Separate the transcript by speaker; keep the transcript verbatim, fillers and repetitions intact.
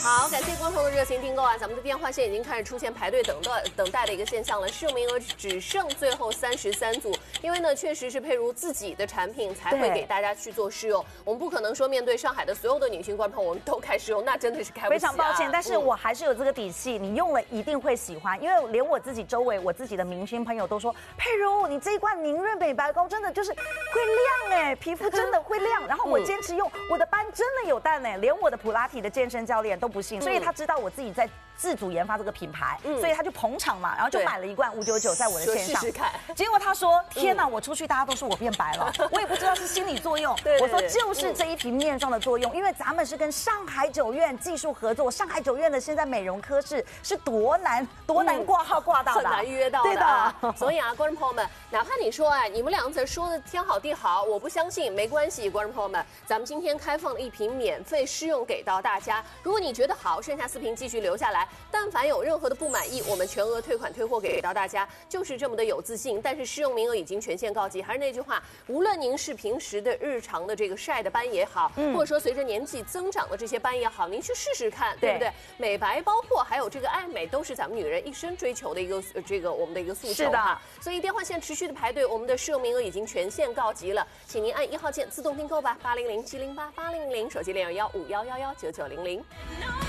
Speaker 1: 好，感谢观众的热情订购啊！咱们的电话线已经开始出现排队等待等待的一个现象了，试用名额只剩最后三十三组。因为呢，确实是佩如自己的产品才会给大家去做试用，我们不可能说面对上海的所有的女性观众，我们都开试用，那真的是开不起、啊。
Speaker 2: 非常抱歉，但是我还是有这个底气，你用了一定会喜欢，因为连我自己周围我自己的明星朋友都说，佩如你这一罐宁润美白膏真的就是会亮哎，皮肤真的会亮。然后我坚持用，我的斑真的有淡哎，连我的普拉提的健身教练都不信，所以他知道我自己在自主研发这个品牌，嗯、所以他就捧场嘛，然后就买了一罐五九九在我的线上，
Speaker 1: 试试看。
Speaker 2: 结果他说：“天哪，我出去大家都说我变白了，我也不知道是心理作用。”我说就是这一瓶面霜的作用，因为咱们是跟上海九院技术合作，上海九院的现在美容科室是多难多难挂号挂到的，
Speaker 1: 很难约到的。对的。所以啊，观众朋友们，哪怕你说哎，你们两个说的天好地好，我不相信，没关系，观众朋友们，咱们今天开放了一瓶免费试用给到大家。如果你觉得好，剩下四瓶继续留下来。但凡有任何的不满意，我们全额退款退货给到大家，就是这么的有自信。但是试用名额已经全线告急，还是那句话，无论您是平时的日常的这个晒的斑也好，嗯、或者说随着年纪增长的这些斑也好，您去试试看，对不对？美白包括还有这个爱美，都是咱们女人一生追求的一个这个我们的一个诉求。
Speaker 2: 是的，
Speaker 1: 所以电话线持续的排队，我们的试用名额已经全线告急了，请您按一号键自动订购吧，八零零七零八八零零，手机零二幺五幺幺幺九九零零。